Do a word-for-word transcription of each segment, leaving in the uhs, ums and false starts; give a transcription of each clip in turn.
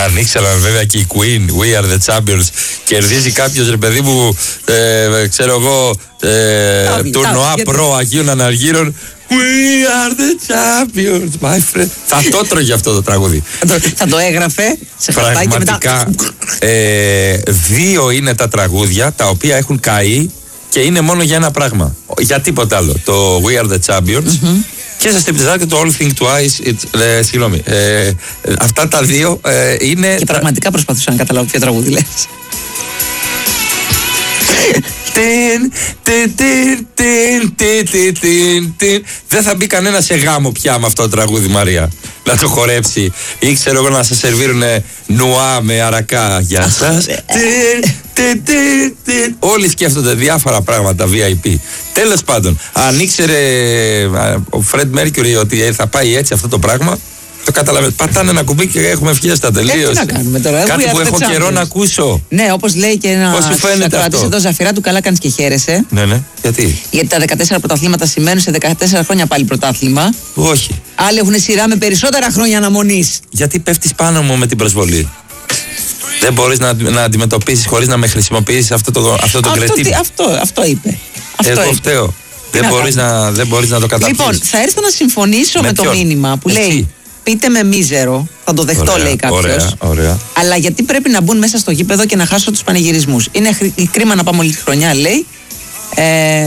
Αν ήξεραν βέβαια και η Queen, We are the champions, κερδίζει κάποιος ρε παιδί μου, ε, ξέρω εγώ, ε, τουρνουά προ Αγίων Αναργύρων. We are the champions, my friend. Θα το τρώγε αυτό το τραγούδι. Θα το έγραφε σε χαρτάκι και μετά. ε, δύο είναι τα τραγούδια τα οποία έχουν καεί και είναι μόνο για ένα πράγμα. Για τίποτα άλλο. Το We are the champions. Mm-hmm. Και σας τυπτιζάκι το All Think Twice. It's, ε, συγγνώμη. Ε, αυτά τα δύο ε, είναι. Και πραγματικά προσπαθούσα να καταλάβω ποιο τραγούδι λες. Δεν θα μπει κανένα σε γάμο πια με αυτό το τραγούδι, Μαρία, να το χορέψει ή ξέρω εγώ να σας σερβίρουνε νουά με αρακά. Γεια σας. Όλοι σκέφτονται διάφορα πράγματα βι άι πι. Τέλος πάντων, αν ήξερε ο Φρεντ Μέρκιουρι ότι θα πάει έτσι αυτό το πράγμα, το καταλαβαίνετε. Πατάνε ένα κουμπί και έχουμε φιέστα τελείως. Τι να κάνουμε τώρα. Κάτι που έχω καιρό να ακούσω. Ναι, όπως λέει και ένα ακροατής εδώ, Ζαφυρά του, καλά κάνεις και χαίρεσαι. Ναι, ναι. Γιατί? Γιατί τα δεκατέσσερα πρωταθλήματα σημαίνουν σε δεκατέσσερα χρόνια πάλι πρωτάθλημα. Όχι. Άλλοι έχουν σειρά με περισσότερα χρόνια αναμονής. Γιατί πέφτεις πάνω μου με την προσβολή. Δεν μπορείς να, να αντιμετωπίσεις χωρίς να με χρησιμοποιήσεις αυτό το, αυτό το κρετίνο. Αυτό, αυτό είπε. Αυτό Εγώ είπε. φταίω. Δεν μπορείς να, δεν μπορείς να το καταπίσεις. Λοιπόν, θα έρθω να συμφωνήσω με, με το μήνυμα που Εσύ. λέει. Πείτε με μίζερο, θα το δεχτώ, ωραία, λέει κάποιος. Ωραία, ωραία. Αλλά γιατί πρέπει να μπουν μέσα στο γήπεδο και να χάσω τους πανηγυρισμούς. Είναι κρίμα να πάμε όλη τη χρονιά, λέει. Ε,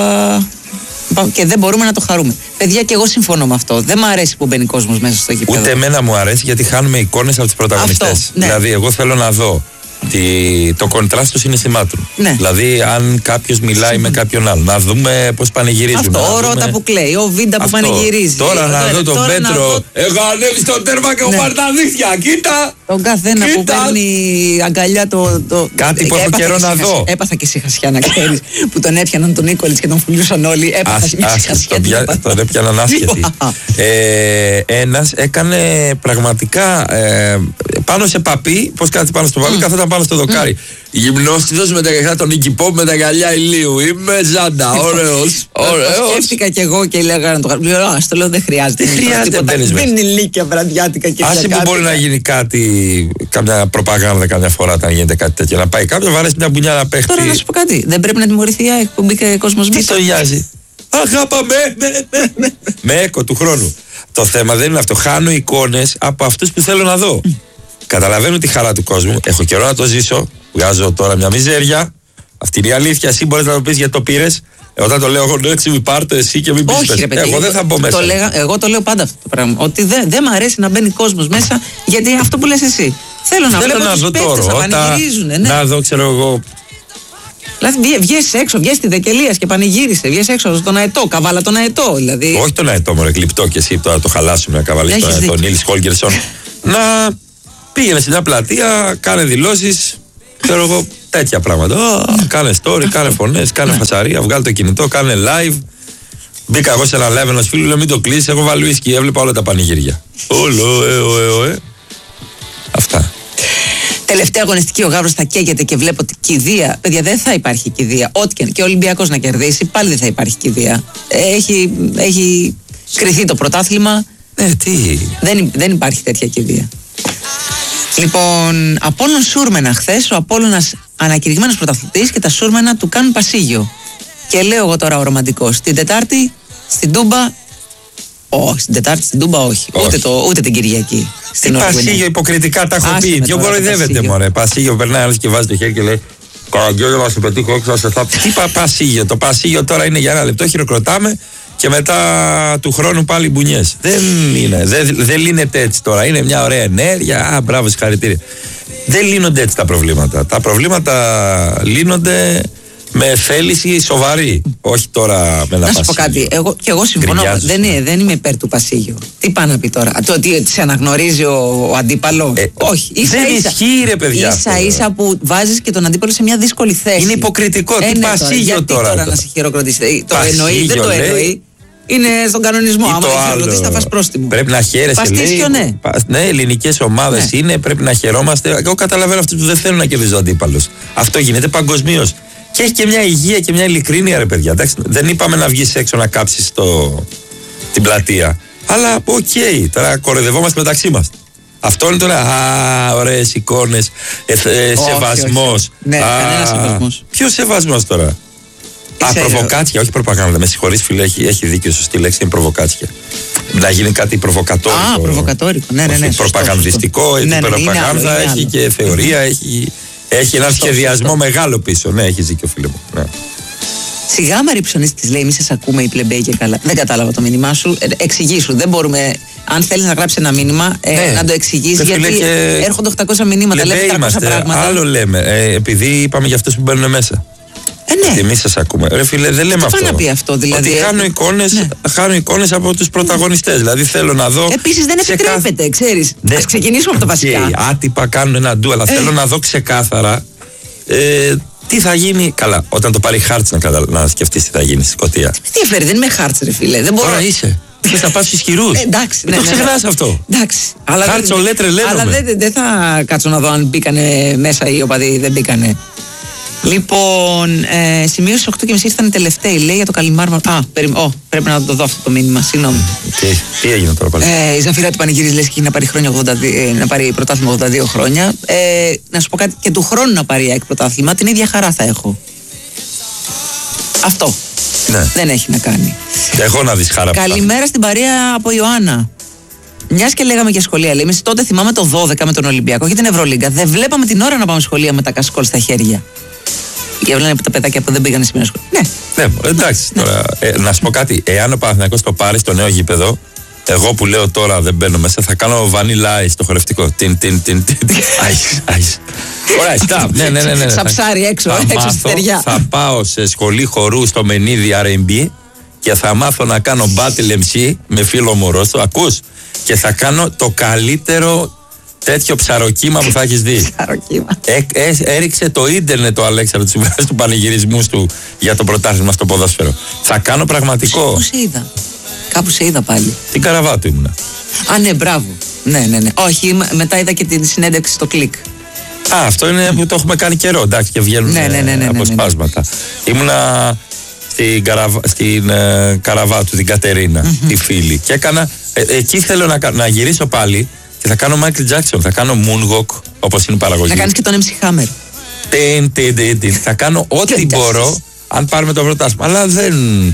ο, και δεν μπορούμε να το χαρούμε. Παιδιά, και εγώ συμφωνώ με αυτό. Δεν μου αρέσει που μπαίνει κόσμος μέσα στο γήπεδο. Ούτε εμένα μου αρέσει γιατί χάνουμε εικόνες από τους πρωταγωνιστές. Ναι. Δηλαδή, εγώ θέλω να δω. Τη, το κοντράστ του συναισθημάτων. Ναι. Δηλαδή, αν κάποιος μιλάει Συμφωνή. με κάποιον άλλο, να δούμε πώς πανηγυρίζουν. Αυτό, ο δούμε... Ρώτα που κλαίει, ο Βίντα που αυτό. πανηγυρίζει. Τώρα να δω τον Πέτρο. Δω... Εγώ ανέβει στο τέρμα και ναι. ο Παρταδίθια. Κοίτα! Τον καθένα κοίτα. που παίρνει αγκαλιά το. το... Κάτι που έχω καιρό να δω. Έπαθα και συχασιά να ξέρεις. Που τον έπιαναν τον Νίκολιτς και τον πουλούσαν όλοι. Έπαθα και συχασιά. Τον έπιαναν άσχετη. Ένας έκανε πραγματικά πάνω σε παπί, πώς κάθεται πάνω στο παπί, καθόταν πάνω στο δοκάρι. Γυμνόστιδος με τα γαλιά, τον Iggy Pop με τα γυαλιά ηλίου. Είμαι ζάντα, ωραίος. Ωραίος. Σκέφτηκα κι εγώ και έλεγα να το κάνω. Α, το λέω δεν χρειάζεται. Δεν χρειάζεται. Δεν είναι ηλίκια βραδιάτικα και άσε που μπορεί να γίνει κάτι, κάποια προπαγάνδα καμιά φορά όταν γίνεται κάτι τέτοιο. Να πάει κάποιο, βαρέσει μια μπουνιά να παίχτη. Τώρα να σου πω κάτι. Δεν πρέπει να τιμωρηθεί η ΑΕΚ που μπήκε κόσμος μέσα. Τι το νοιάζει. Αγάπαμε. Με έκο του χρόνου. Το θέμα δεν είναι αυτό. Χάνω εικόνες από αυτούς που θέλω να δω. Καταλαβαίνω τη χαρά του κόσμου. Έχω καιρό να το ζήσω. Βγάζω τώρα μια μιζέρια. Αυτή είναι η αλήθεια. Εσύ μπορείς να το πεις γιατί το πήρες. Όταν το λέω εγώ, ναι, έτσι, μη πάρτε εσύ και μην πεις. Όχι, ρε παιδί, εγώ δεν θα μπω μέσα. Το λέγα, εγώ το λέω πάντα αυτό το πράγμα. Ότι δεν δε μ' αρέσει να μπαίνει κόσμος μέσα, γιατί αυτό που λες εσύ. Θέλω να Θέλω βλέπω τους παίκτες να πανηγυρίζουν. Ναι. Να δω, ξέρω εγώ. Δηλαδή, βγες έξω, βγες στη Δεκελίας και πανηγύρισε. Βγες έξω στον Αετό, καβάλα τον Αετό. Δηλαδή. Όχι τον Αετό, μωρέ, κλειπτό και εσύ τώρα το χαλάσουμε να καβαλείς τον Αετό, Νίλς Χόλγκερσον. Να πήγαινε σε μια πλατεία, κάνε δηλώσεις. Ξέρω εγώ τέτοια πράγματα. Oh, κάνε story, κάνε φωνές, κάνε φασαρία, βγάλε το κινητό, κάνε live. Μπήκα εγώ σε ένα live ενός φίλου, λέω μην το κλείσεις, εγώ βάλω ίσκι, έβλεπα όλα τα πανηγύρια. Όλο, ε, ε, ε, ε. Αυτά. Τελευταία αγωνιστική ο Γαύρος θα καίγεται και βλέπω ότι κηδεία. Παιδιά, δεν θα υπάρχει κηδεία. Ό,τι και, και ο Ολυμπιακός να κερδίσει, πάλι δεν θα υπάρχει κηδεία. Έχει, έχει κρυθεί το πρωτάθλημα. Ε, τι. Δεν, δεν υπάρχει τέτοια κηδεία. Λοιπόν, Απόλλων Σούρμενα χθες, ο Απόλλωνας ανακηρυγμένος πρωταθλητής και τα Σούρμενα του κάνουν πασίγιο. Και λέω εγώ τώρα ο ρομαντικός, την Τετάρτη στην Τούμπα, όχι, στην Τετάρτη στην Τούμπα όχι, όχι. Ούτε, το, ούτε την Κυριακή. Στην πασίγιο υποκριτικά τα έχω πει, ποιο κοροϊδεύεται μωρέ, πασίγιο περνάει ένας και βάζει το χέρι και λέει Καραγκιόζο να σε πετύχω έξω, σε θα... Τι πα, πασίγιο, το πασίγιο τώρα είναι για ένα λεπτό, χειροκροτάμε και μετά του χρόνου πάλι μπουνιές. Δεν είναι, δεν, δεν λύνεται έτσι τώρα. Είναι μια ωραία ενέργεια. Α, μπράβο, συγχαρητήρια. Δεν λύνονται έτσι τα προβλήματα. Τα προβλήματα λύνονται με θέληση σοβαρή. Όχι τώρα με ένα πασίγιο. Να σου πω κάτι. Εγώ, και εγώ συμφωνώ. Δεν, είναι, δεν είμαι υπέρ του πασίγιου. Τι πάει να πει τώρα. Το ότι σε αναγνωρίζει ο, ο αντίπαλο. Ε, όχι. Ίσα, δεν ίσα, ισχύει, ρε παιδιά. Ίσα ίσα που βάζεις και τον αντίπαλο σε μια δύσκολη θέση. Είναι υποκριτικό. Ε, τι ναι, πασίγιο τώρα. τώρα, τώρα να σε χειροκροτήσει. Το εννοεί, δεν το εννοεί. Είναι στον κανονισμό. Άμα δεν χειροκροτήσει, θα φας πρόστιμο. Πρέπει να χαίρεσαι. Παστίσιο, ναι. Ναι, ελληνικές ομάδες ναι. είναι, πρέπει να χαιρόμαστε. Εγώ καταλαβαίνω αυτούς που δεν θέλουν να κερδίζει ο αντίπαλος. Αυτό γίνεται παγκοσμίως. Και έχει και μια υγεία και μια ειλικρίνεια, ρε παιδιά. Εντάξει, δεν είπαμε να βγεις έξω να κάψεις το... την πλατεία. Αλλά οκ, okay, τώρα κοροϊδευόμαστε μεταξύ μας. Αυτό είναι τώρα. Α, ωραίες εικόνες. Ε, ε, σεβασμός. Ναι, κανένα σεβασμός. Ποιο σεβασμός τώρα? Α, προβοκάτσια, όχι προπαγάνδα. Με συγχωρείς, φίλε, έχει, έχει δίκιο. Σωστή λέξη είναι προβοκάτσια. Να γίνει κάτι προβοκατόρικο. Α, προβοκατόρικο. Ναι, ναι, ναι. Προπαγανδιστικό, η ναι, ναι, προπαγάνδα έχει άλλο. Και θεωρία, έχει, έχει ένα σχεδιασμό μεγάλο πίσω. Ναι, έχει δίκιο, φίλε μου. Ναι. Σιγά Μαρή Ψωνής της λέει, μη σας ακούμε οι πλεμπέοι και καλά. Δεν κατάλαβα το μήνυμά σου. Ε, εξηγήσου. Δεν μπορούμε. Αν θέλεις να γράψεις ένα μήνυμα, ε, ναι, να το εξηγήσεις. Γιατί και... έρχονται οκτακόσια μηνύματα, λέμε τριακόσια πράγματα. Άλλο λέμε. Ε, επειδή είπαμε για αυτούς που μπαίνουν μέσα. Ε, ναι. Εμείς σας ακούμε. Ρε φίλε, δεν λέμε τι αυτό. Τι να πει αυτό, δηλαδή. Ότι χάνω εικόνες, ναι. χάνω εικόνες από τους πρωταγωνιστές. Ναι. Δηλαδή θέλω να δω. Επίσης δεν επιτρέπεται, καθ... ξέρεις. Ναι. Ας ξεκινήσουμε από το βασικά. Okay. Άτυπα κάνουν ένα ντου, αλλά ε. θέλω να δω ξεκάθαρα. Ε, τι θα γίνει. Καλά, όταν το πάρει Χάρτς να, κατα... να σκεφτείς τι θα γίνει στη Σκωτία. Τι διαφέρει, δεν είμαι Χάρτς, ρε φίλε. Δεν μπορώ... Τώρα είσαι. Θες να πας στους ισχυρούς. Ε, εντάξει, ναι, το ναι, ξεχνάς ναι. αυτό. Εντάξει. Χάρτς, ολέ, τρελαίνομαι. Αλλά δεν δε, δε θα κάτσω να δω αν μπήκανε μέσα οι οπαδοί, δεν μπήκανε. Λοιπόν, ε, σημείωση οκτώ και μισή ήρθαν οι τελευταίοι. Λέει για το Καλιμάρ. Α, περι... oh, πρέπει να το δω αυτό το μήνυμα. Συγγνώμη. Τι, τι έγινε τώρα πάλι. Ε, η Ζαφυρά του Πανηγύρης λες και να πάρει, χρόνια ογδόντα δύο, ε, να πάρει πρωτάθλημα ογδόντα δύο χρόνια. Ε, να σου πω κάτι, και του χρόνου να πάρει ΑΕΚ πρωτάθλημα, την ίδια χαρά θα έχω. Αυτό. Ναι. Δεν έχει να κάνει. Εγώ να δεις χαρά. Καλημέρα στην παρέα από Ιωάννα. Μια και λέγαμε για σχολεία, λέει, εμείς τότε θυμάμαι το δώδεκα με τον Ολυμπιακό και την Ευρωλίγκα. Δεν βλέπαμε την ώρα να πάμε σχολεία με τα κασκόλ στα χέρια. Και έβλεπαν τα παιδάκια που δεν πήγαν στην σχολεία. Ναι. Ναι, εντάξει. Ναι. Τώρα, ε, να σου πω κάτι. Εάν ο Παναθηναϊκός το πάρει στο νέο γήπεδο, εγώ που λέω τώρα δεν μπαίνω μέσα, θα κάνω vanilla ice στο χορευτικό. Τιν, τιν, τιν, τιν. Ice, ice. Ωραία, stop. Ναι, ναι, ναι, ναι. Σαψάρι έξω, θα έξω στη στεριά. Θα πάω σε σχολή χορού στο Μενίδη αρ εμ μπι και θα μάθω να κάνω battle εμ σι με φίλο μου Ρώσο. Ακούς? Και θα κάνω το καλύτερο τέτοιο ψαροκύμα που θα έχεις δει. Ψαροκύμα. Ε, ε, έριξε το ίντερνετ ο Αλέξανδρος της ημέρας του πανηγυρισμού του για το πρωτάθλημα στο ποδόσφαιρο. Θα κάνω πραγματικό. Πού σε είδα? Κάπου σε είδα πάλι. Την Καραβάτου ήμουνα. Α, ναι, μπράβο. Ναι, ναι, ναι. Όχι, μετά είδα και την συνέντευξη στο κλικ. Α, αυτό είναι που το έχουμε κάνει καιρό. Εντάξει, και βγαίνουν ναι, ναι, ναι, ναι, αποσπάσματα. Ναι, ναι. Ήμουνα στην, Καραβα... στην uh, Καραβάτου, την Κατερίνα, mm-hmm. τη φίλη. Και έκανα. Ε, εκεί θέλω να, να γυρίσω πάλι και θα κάνω Michael Jackson. Θα κάνω Moonwalk, όπως είναι η παραγωγή. Να κάνεις και τον εμ σι Hammer. Τιν, τιν, τιν, τιν. Θα κάνω ό,τι μπορώ αν πάρουμε το πρωτάθλημα. Αλλά δεν.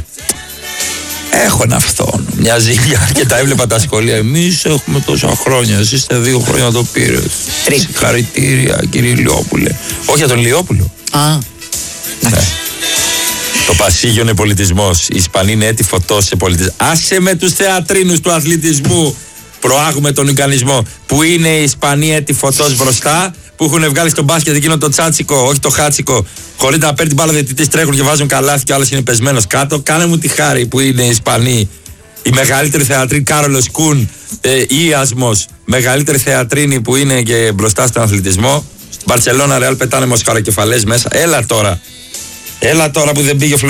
Έχω ένα φθόνο, μια ζήλια και τα έβλεπα τα σχολεία. Εμείς έχουμε τόσα χρόνια, εσείς είστε δύο χρόνια το πήρες. Συγχαρητήρια κύριε Ηλιόπουλε. Όχι για τον Ηλιόπουλο. Α, ναι. Το πασίγιο είναι πολιτισμός. Οι Ισπανοί είναι έτη φωτός σε πολιτισμό. Άσε με τους θεατρίνους του αθλητισμού. Προάγουμε τον ικανισμό. Που είναι οι Ισπανοί έτη φωτός μπροστά, που έχουν βγάλει στο μπάσκετ εκείνο το τσάτσικο, όχι το χάτσικο. Χωρίς να παίρνει την μπάλα, διαιτητής τρέχουν και βάζουν καλάθι και ο άλλος είναι πεσμένος κάτω. Κάνε μου τη χάρη που είναι οι Ισπανοί. Η μεγαλύτερη θεατρίνη, Κάρολος Κουν, ε, Ιασμος, μεγαλύτερη θεατρίνη που είναι και μπροστά στον αθλητισμό. Στην Μπαρσελόνα, Ρεάλ πετάνε μοσχαροκεφαλές μέσα. Έλα τώρα. Έλα τώρα που δεν πήγε ο